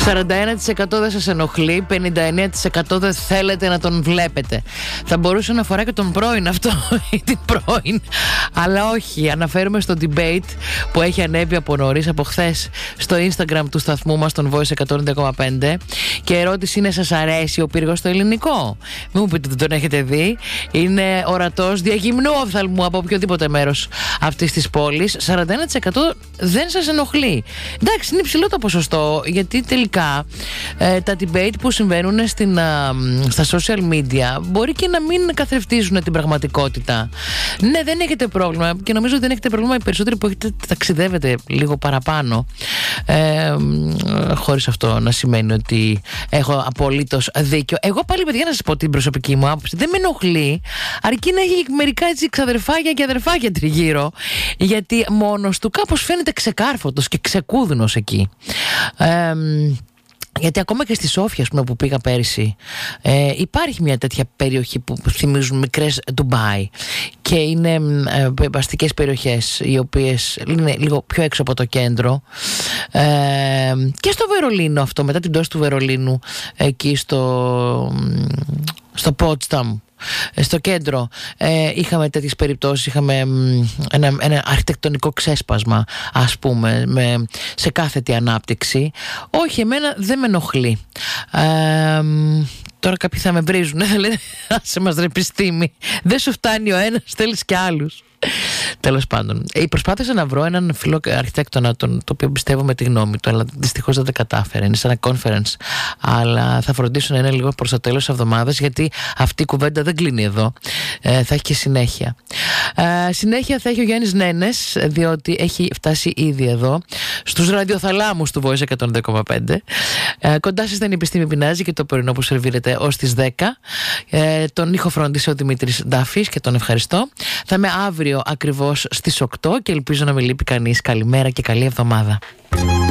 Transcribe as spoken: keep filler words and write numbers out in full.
σαράντα ένα τοις εκατό δεν σας ενοχλεί, πενήντα εννέα τοις εκατό δεν θέλετε να τον βλέπετε. Θα μπορούσε να αφορά και τον πρώην αυτό ή την πρώην, αλλά όχι. Αναφέρουμε στο debate που έχει ανέβει από νωρίς, από χθες, στο Instagram του σταθμού μας, τον Voice εκατόν εννέα κόμμα πέντε. Και η ερώτηση είναι: σας αρέσει ο πύργος στο ελληνικό? Μην μου πείτε ότι τον έχετε δει. Είναι ορατός διαγυμνού οφθαλμού από οποιοδήποτε μέρος αυτής της πόλης. σαράντα ένα τοις εκατό δεν σας ενοχλεί. Εντάξει, είναι υψηλό το ποσοστό, γιατί τελικά ε, τα debate που συμβαίνουν στην, α, στα social media μπορεί και να μην καθρεφτίζουν την πραγματικότητα. Ναι, δεν έχετε πρόβλημα, και νομίζω ότι δεν έχετε πρόβλημα οι περισσότεροι που έχετε, ταξιδεύετε λίγο παραπάνω. Ε, χωρίς αυτό να σημαίνει ότι έχω απολύτως δίκιο. Εγώ πάλι, παιδιά, να σας πω την προσωπική μου άποψη, δεν με ενοχλεί, αρκεί να έχει μερικά έτσι ξαδερφάκια και αδερφάκια τριγύρω, γιατί μόνος του κάπως φαίνεται ξεκάρφωτος και ξεκούδνος εκεί. Ε, γιατί ακόμα και στη Σόφια, πούμε, που πήγα πέρυσι, ε, υπάρχει μια τέτοια περιοχή που θυμίζουν μικρές Ντουμπάι, και είναι ε, αστικές περιοχές οι οποίες είναι λίγο πιο έξω από το κέντρο, ε, και στο Βερολίνο αυτό, μετά την πτώση του Βερολίνου, εκεί στο, στο Πότσταμ, στο κέντρο, ε, είχαμε τέτοιες περιπτώσεις. Είχαμε ένα, ένα αρχιτεκτονικό ξέσπασμα, ας πούμε, με, σε κάθετη ανάπτυξη. Όχι, εμένα δεν με ενοχλεί. ε, Τώρα κάποιοι θα με βρίζουν, θα λένε άσε μας ρε επιστήμη, δεν σου φτάνει ο ένας, θέλεις κι άλλους. Τέλος πάντων, ε, προσπάθησα να βρω έναν φίλο αρχιτέκτονα, τον, το οποίο πιστεύω με τη γνώμη του, αλλά δυστυχώς δεν τα κατάφερε. Είναι σε ένα conference, αλλά θα φροντίσω να είναι λίγο προς το τέλος της εβδομάδας, γιατί αυτή η κουβέντα δεν κλείνει εδώ. Ε, θα έχει και συνέχεια. Ε, συνέχεια θα έχει ο Γιάννης Νένες, διότι έχει φτάσει ήδη εδώ, στους ραδιοθαλάμους του Voice εκατόν εννέα κόμμα πέντε. Ε, κοντά σας ήταν η Επιστήμη Πεινάζει και το πρωινό που σερβίρεται ως τις δέκα. Ε, τον ήχο φρόντισε ο Δημήτρης Ντάφης και τον ευχαριστώ. Θα είμαι αύριο ακριβώς στις οκτώ και ελπίζω να μην λείπει κανείς. Καλημέρα και καλή εβδομάδα.